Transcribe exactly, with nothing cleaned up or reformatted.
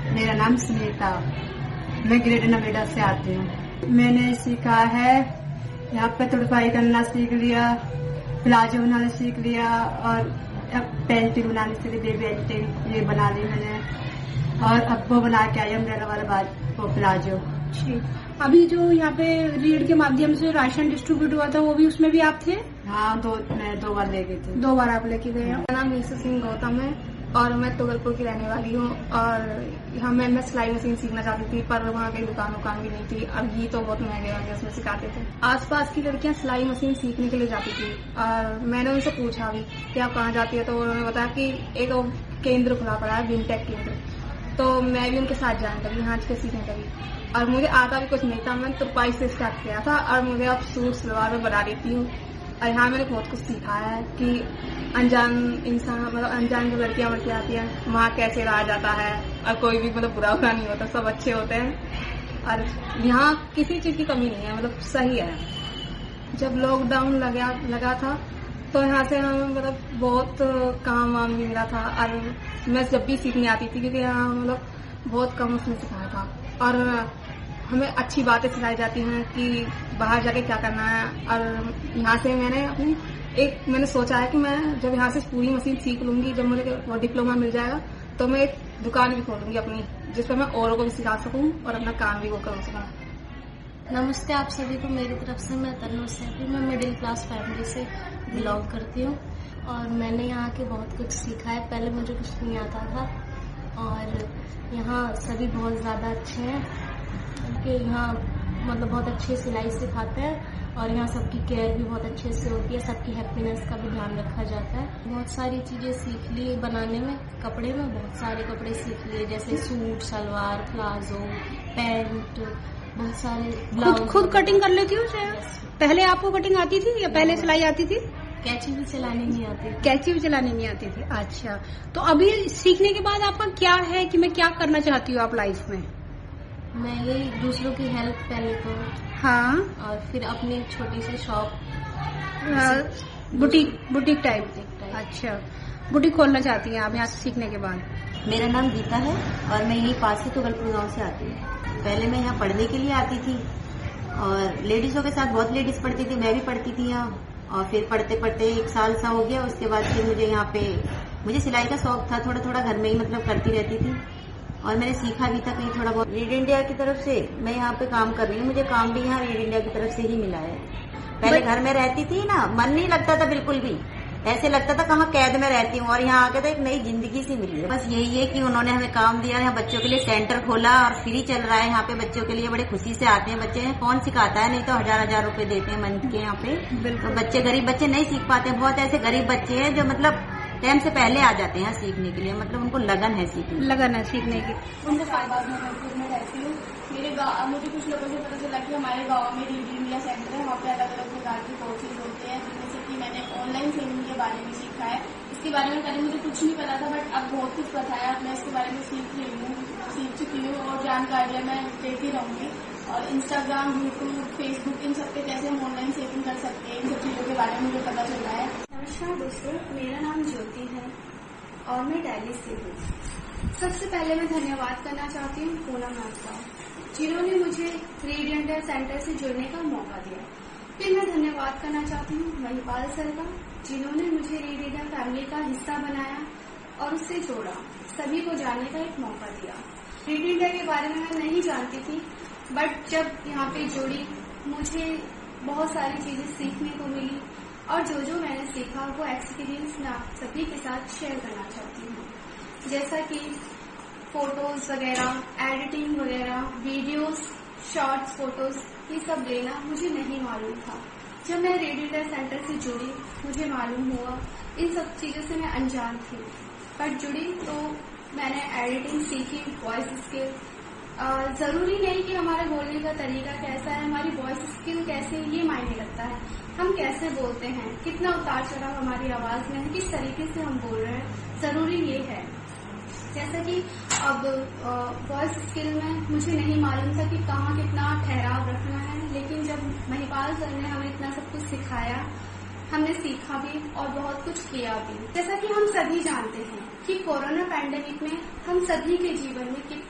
मेरा नाम सुनीता, मैं ग्रेड नोएडा से आती हूँ। मैंने सीखा है यहाँ पे तुड़पाई करना सीख लिया, प्लाजो बनाना सीख लिया और पेंटिंग बनाने से बेबी पेंटिंग ये बना ली मैंने, और अब वो बना के आई अम्ब्रेला वाला बात वो प्लाजो। अभी जो यहाँ पे रीड के माध्यम से राशन डिस्ट्रीब्यूट हुआ था वो भी उसमें भी आप थे? हाँ, दो मैं दो बार लेके थी। दो बार आप लेके गए? मेरा नाम मीसू सिंह गौतम है और मैं तुगलपुर की रहने वाली हूँ। और यहाँ मैं मैं सिलाई मशीन सीखना चाहती थी, पर वहाँ कहीं दुकान दुकान भी नहीं थी। अब ये तो बहुत महंगे महंगे उसमें सिखाते थे। आसपास की लड़कियाँ सिलाई मशीन सीखने के लिए जाती थी और मैंने उनसे पूछा भी कि आप कहाँ जाती है, तो उन्होंने बताया कि एक केंद्र खुला पड़ा है, विनटेक केंद्र। तो मैं भी उनके साथ जाने लगी यहाँ के सीखने लगी, और मुझे आता भी कुछ नहीं था। मैंने तुरपाई से स्टार्ट किया था और मुझे अब सूट सलवार में बना देती हूँ। और यहाँ मैंने बहुत कुछ सीखा है कि अनजान इंसान मतलब अनजान जो लड़कियां बढ़ के आती हैं वहाँ कैसे रहा जाता है, और कोई भी मतलब बुरा बुरा नहीं होता, सब अच्छे होते हैं। और यहाँ किसी चीज की कमी नहीं है, मतलब सही है। जब लॉकडाउन लगा लगा था तो यहाँ से हमें मतलब बहुत काम वाम भी मिला था, और मैं जब भी सीखने आती थी क्योंकि यहाँ मतलब बहुत कम उसमें सिखाया था, और हमें अच्छी बातें सिखाई जाती हैं कि बाहर जाके क्या करना है। और यहाँ से मैंने अपनी एक मैंने सोचा है कि मैं जब यहाँ से पूरी मशीन सीख लूंगी, जब मुझे वो डिप्लोमा मिल जाएगा तो मैं एक दुकान भी खोलूंगी अपनी, जिस पर मैं औरों को भी सिखा सकूं और अपना काम भी वो कर सकूं। नमस्ते आप सभी को मेरी तरफ से। मैं तन्नू सैफी, मैं मिडिल क्लास फैमिली से बिलोंग करती हूँ और मैंने यहाँ के बहुत कुछ सीखा है। पहले मुझे कुछ नहीं आता था और यहाँ सभी बहुत ज्यादा अच्छे हैं कि यहाँ मतलब बहुत अच्छे सिलाई सिखाते हैं और यहाँ सबकी केयर भी बहुत अच्छे से होती है, सबकी हैप्पीनेस का भी ध्यान रखा जाता है। बहुत सारी चीजें सीख ली बनाने में, कपड़े में बहुत सारे कपड़े सीख लिए, जैसे सूट, सलवार, प्लाजो, पैंट, बहुत सारे खुद खुद कटिंग कर लेती हूँ? पहले आपको कटिंग आती थी या पहले सिलाई आती थी? कैंची भी चलानी नहीं आती। कैंची भी चलानी नहीं आती थी। अच्छा, तो अभी सीखने के बाद आपका क्या है कि मैं क्या करना चाहती हूँ आप लाइफ में? मैं यही दूसरों की हेल्प पहले तो, हाँ, और फिर अपनी एक छोटी सी शॉप, बुटीक बुटीक टाइप। अच्छा, बुटीक खोलना चाहती हैं आप यहाँ सीखने के बाद? मेरा नाम गीता है और मैं यही पास से तुगलपुर गांव से आती हूँ। पहले मैं यहाँ पढ़ने के लिए आती थी और लेडीजों के साथ बहुत लेडीज पढ़ती थी, मैं भी पढ़ती थी यहाँ। और फिर पढ़ते पढ़ते एक साल सा हो गया, उसके बाद फिर मुझे यहाँ पे मुझे सिलाई का शौक था, थोड़ा थोड़ा घर में ही मतलब करती रहती थी और मैंने सीखा भी था कहीं थोड़ा बहुत। रीड इंडिया की तरफ से मैं यहाँ पे काम कर रही हूँ, मुझे काम भी यहाँ रीड इंडिया की तरफ से ही मिला है। पहले घर में रहती थी ना, मन नहीं लगता था बिल्कुल भी, ऐसे लगता था कहाँ कैद में रहती हूँ, और यहाँ आके तो एक नई जिंदगी सी मिली है। बस यही है कि उन्होंने हमें काम दिया, यहाँ बच्चों के लिए सेंटर खोला और फ्री चल रहा है यहाँ पे बच्चों के लिए। बड़े खुशी से आते हैं बच्चे, कौन सिखाता है, नहीं तो हजार हजार रुपए देते हैं मंथ के यहाँ पे। तो बच्चे गरीब बच्चे नहीं सीख पाते, बहुत ऐसे गरीब बच्चे हैं जो मतलब टाइम से पहले आ जाते हैं सीखने के लिए, मतलब उनको लगन है सीखने लगन है सीखने की। उनको साहिबाज में रहती हूँ। मेरे गाँव मुझे कुछ लोगों से पता चला कि हमारे गाँव में रीड इंडिया सेंटर है, वहाँ पे अलग अलग प्रकार की कोर्सेज होते हैं, जिनमें से कि मैंने ऑनलाइन ट्रेनिंग के बारे में सीखा है। इसके बारे में पहले मुझे कुछ नहीं पता था, बट अब बहुत कुछ पता है। अब मैं इसके बारे में सीख रही हूँ, सीख चुकी हूँ और जानकारियाँ मैं देती रहूंगी। और इंस्टाग्राम, यूट्यूब, फेसबुक, इन सब पे कैसे हम ऑनलाइन सेविंग कर सकते हैं, इन सब चीजों के बारे में मुझे पता चल रहा है। नमस्कार दोस्तों, मेरा नाम ज्योति है और मैं दिल्ली से हूँ। सबसे पहले मैं धन्यवाद करना चाहती हूँ पूनम मैम का, जिन्होंने मुझे रीड इंडिया सेंटर से जुड़ने का मौका दिया। फिर मैं धन्यवाद करना चाहती हूँ महिपाल सर का, जिन्होंने मुझे रीड इंडिया फैमिली का हिस्सा बनाया और उससे जोड़ा, सभी को जानने का एक मौका दिया। रीड इंडिया के बारे में मैं नहीं जानती थी, बट जब यहाँ पे जुड़ी मुझे बहुत सारी चीजें सीखने को मिली और जो जो मैंने सीखा वो एक्सपीरियंस मैं आप सभी के साथ शेयर करना चाहती हूँ। जैसा कि फोटोज वगैरह, एडिटिंग वगैरह, वीडियोस, शॉर्ट्स, फोटोज, ये सब लेना मुझे नहीं मालूम था। जब मैं रीड इंडिया सेंटर से जुड़ी मुझे मालूम हुआ, इन सब चीजों से मैं अनजान थी, बट जुड़ी तो मैंने एडिटिंग सीखी, वॉइस स्किल। जरूरी नहीं कि हमारे बोलने का तरीका कैसा है, हमारी वॉइस स्किल कैसे है ये मायने रखता है। हम कैसे बोलते हैं, कितना उतार चढ़ाव हमारी आवाज में है, किस तरीके से हम बोल रहे हैं, जरूरी ये है। जैसा कि अब वॉइस स्किल में मुझे नहीं मालूम था कि कहाँ कितना ठहराव रखना है, लेकिन जब महिपाल सर ने हमें इतना सब कुछ सिखाया, हमने सीखा भी और बहुत कुछ किया भी। जैसा कि हम सभी जानते हैं कि कोरोना पैंडेमिक में हम सभी के जीवन में कितना